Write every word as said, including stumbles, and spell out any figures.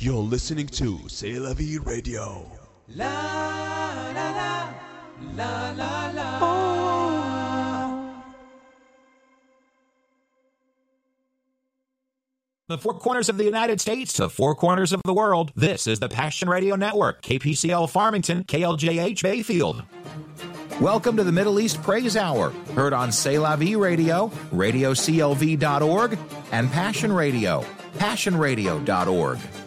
You're listening to C'est La Vie Radio. La la la la la la. Oh. The four corners of the United States to four corners of the world. This is the Passion Radio Network. K P C L Farmington, K L J H Bayfield. Welcome to the Middle East Praise Hour, heard on C'est La Vie Radio, radio C L V dot org, and Passion Radio, passion radio dot org.